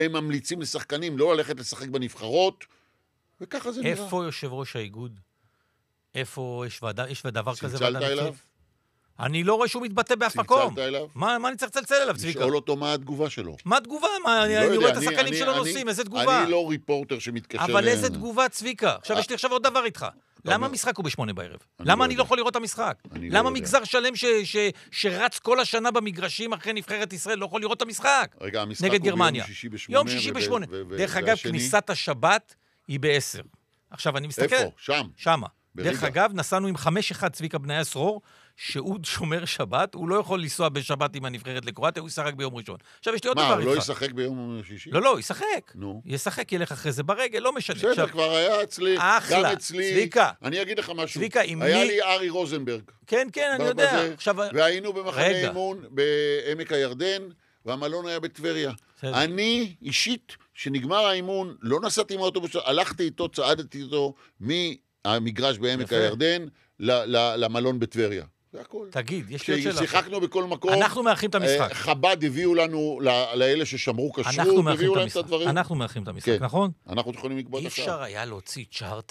הם ממליצים לשחקנים לא ללכת לשחק בנבחרות, וככה זה נראה. איפה יושב ראש האיגוד? איפה יש דבר כזה? צלצלת אליו? אני לא רואה שהוא מתבטא באף מקום. צלצלת אליו? מה אני צריך לצלצל אליו, צביקה? לשאול אותו מה התגובה שלו. מה התגובה? אני רואה את השחקנים שלו נוסעים, איזה תגובה? אני לא ריפורטר שמתקשר... אבל איזה תגובה, צביקה? עכשיו יש לי עוד דבר איתך. למה המשחק הוא ב8 בערב? למה אני לא יכול לראות את המשחק? למה מגזר שלם שרץ כל השנה במגרשים אחרי נבחרת ישראל לא יכול לראות את המשחק? רגע, המשחק נגד גרמניה. יום שישי ב8. דרך אגב, כניסת השבת היא ב10. עכשיו אני מסתכל... איפה? שם? שמה. דרך אגב, נסענו עם 5-1 צביקה בני הסרור, שהוא שומר שבת, הוא לא יכול לנסוע בשבת עם הנבחרת לקרואטיה, הוא ישחק ביום ראשון. עכשיו יש לי עוד דבר איתך. מה, הוא לא ישחק ביום שישי? לא, ישחק. נו. ישחק, ילך אחרי זה ברגל, לא משנה. בסדר, כבר היה אצלי, גם אצלי. צביקה. אני אגיד לך משהו. צביקה, היה לי ארי רוזנברג. כן, אני יודע. והיינו במחנה אימון בעמק הירדן, והמלון היה בטבריה. אני, אישית, שנגמר האימון, לא נסעתי עם האוטובוס, הלכתי איתו, צעדתי איתו מהמגרש בעמק הירדן למלון בטבריה. זה הכל. תגיד, יש לי עוד שאלה. כששיחקנו בכל מקום, אנחנו מארחים את המשחק. חב"ד הביאו לנו, לאלה ששמרו כשרות, הביאו להם את הדברים. אנחנו מארחים את המשחק, נכון? אנחנו יכולים לקבוע את אי השעה. אפשר היה להוציא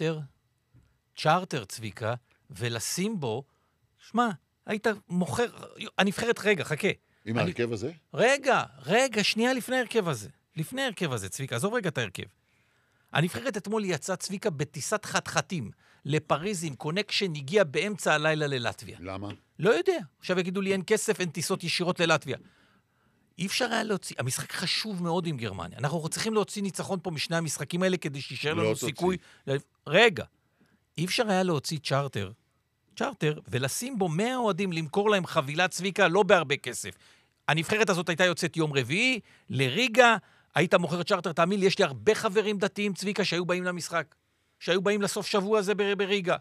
צ'ארטר, צביקה, ולשים בו, שמע, היית מוכר, הנבחרת, רגע, חכה. עם ההרכב הזה? רגע, שנייה לפני ההרכב הזה, צביקה, עזוב רגע את ההרכב. הנבחרת אתמול יצא, צביקה, בטיסת חתחתים לפריז עם קונקשן, הגיע באמצע הלילה ללטביה. למה? לא יודע. עכשיו יגידו לי, אין כסף, אין טיסות ישירות ללטביה. אי אפשר היה להוציא, המשחק חשוב מאוד עם גרמניה. אנחנו צריכים להוציא ניצחון פה משני המשחקים האלה, כדי שישאר לנו סיכוי. רגע, אי אפשר היה להוציא צ'ארטר, ולשים בו 100 אוהדים, למכור להם חבילת צביקה, לא בהרבה כסף. הנבחרת הזאת הייתה יוצאת יום רביעי, לריגה, היית מוכר צ'ארטר, תאמין לי, יש לי הרבה חברים דתיים, צביקה, שהיו באים למשחק, שהיו באים לסוף שבוע הזה בריגה.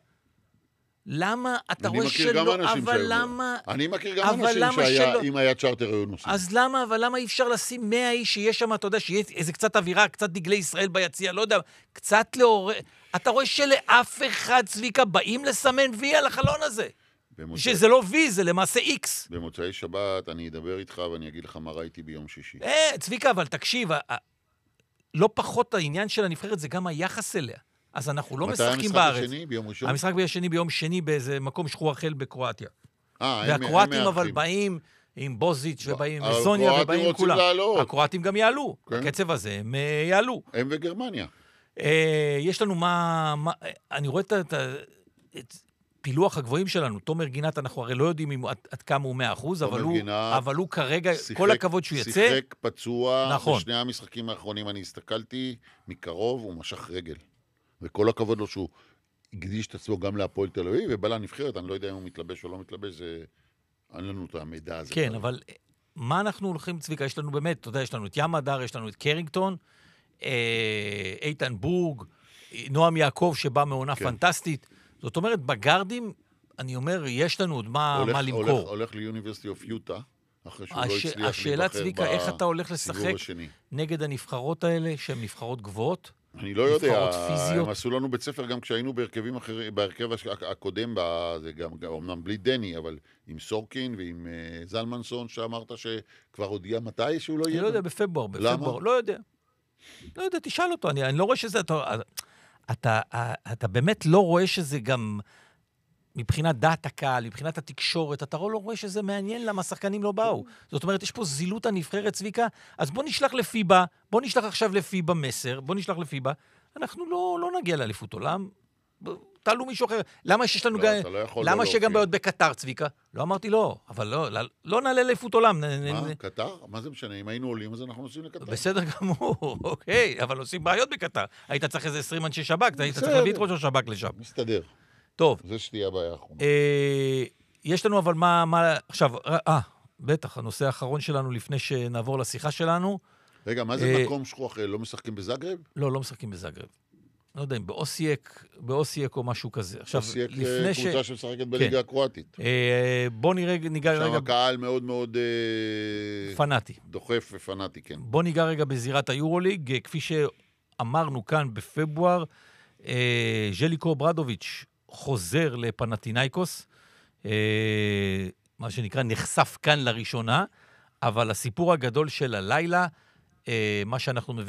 למה אתה רואה שלא, אבל למה... אני מכיר גם אנשים שאם היה צ'ארטר היו נוסעים. אז למה אי אפשר לשים 100 איש שיש שם, אתה יודע, שיהיה איזה קצת אווירה, קצת דגלי ישראל ביציע, לא יודע, קצת לעורר... אתה רואה שלאף אחד, צביקה, באים לסמן וי על החלון הזה. שזה לא וי, זה למעשה איקס. במוצאי שבת אני אדבר איתך ואני אגיד לך מה ראיתי ביום שישי. צביקה, אבל תקשיב, לא פחות העניין של הנבחרת, זה גם היחס אליה. אז אנחנו לא משחקים בארץ. מתי המשחק השני? ביום ראשון? המשחק השני ביום שני באיזה מקום שחור החל בקרואטיה. הם והקרואטים אבל באים עם בוזיץ' ובאים עם סוניה ובאים עם כולם. הקרואטים גם יעלו. בקצב הזה הם יעלו. הם וגרמניה. יש לנו אני רואה את פילוח הגבוהים שלנו. תומר גינת, אנחנו הרי לא יודעים עד כמה הוא 100%, אבל הוא כרגע, כל הכבוד שהוא יצא. שיחק פצוע, בשני המשחקים האחרונים אני הסתכלתי מקרוב, הוא משך רגל. וכל הכבוד לו שהוא הקדיש את עצמו גם להפועל תל אביב, ובא לנבחרת, אני לא יודע אם הוא מתלבש או לא מתלבש, אין לנו את המידע הזה. כן, אבל מה אנחנו הולכים, צביקה? יש לנו באמת, אתה יודע, יש לנו את ים הדר, יש לנו את קרינגטון, איתן בורג, נועם יעקב שבא מעונה פנטסטית. זאת אומרת, בגרדים, אני אומר, יש לנו עוד מה למכור. הולך ליוניברסיטי אוף יוטה, אחרי שהוא לא הצליח להיבחר השאלה, צביקה, איך אתה הולך לשחק נגד הנבחרות האלה, שהן נבחרות גבוהות? אני לא יודע, הם עשו לנו בית ספר גם כשהיינו בהרכבים אחרים, בהרכב הקודם, זה גם אומנם בלי דני, אבל עם סורקין ועם זלמנסון, שאמרת שכבר הודיע מתי שהוא לא יהיה. אני לא יודע, בפברואר, לא יודע. לא יודע, תשאל אותו, אני לא רואה שזה, אתה באמת לא רואה שזה גם, מבחינת דעת הקהל, מבחינת התקשורת, אתה לא רואה שזה מעניין למה השחקנים לא באו. זאת אומרת, יש פה זילות הנבחרת, צביקה, אז בוא נשלח לפיבה, בוא נשלח עכשיו לפיבה מסר, בוא נשלח לפיבה, אנחנו לא נגיע לאליפות עולם, תעלו מישהו אחר. למה שיש לנו גם, למה שגם בעיות בקטר, צביקה? לא אמרתי לא, אבל לא נעלה לאליפות עולם. מה, קטר? מה זה משנה? אם היינו עולים, אז אנחנו נוסעים לקטר. בסדר גמור, אוקיי, אבל עושים בעיות בקטר. היית צריך איזה 20 אנשי שב"כ, היית צריך להביא את ראש השב"כ לשם. מסתדר. טוב. זה שתהיה הבעיה האחרונה. יש לנו אבל מה... עכשיו, בטח, הנושא האחרון שלנו לפני שנעבור לשיחה שלנו. רגע, מה זה מקום שכוח? לא משחקים בזאגרב? לא משחקים בזאגרב. לא יודע אם באוסייק או משהו כזה. אוסייק קבוצה שמשחקת בליגה הקרואטית. בוא ניגע רגע... שם הקהל מאוד מאוד... פנאטי. דוחף ופנאטי, כן. בוא ניגע רגע בזירת היורוליג. כפי שאמרנו כאן בפברואר, ז'ליקו ברדוביץ' חוזר לפנתינייקוס, מה שנקרא נחשף כאן לראשונה, אבל הסיפור הגדול של הלילה, מה שאנחנו מבינים.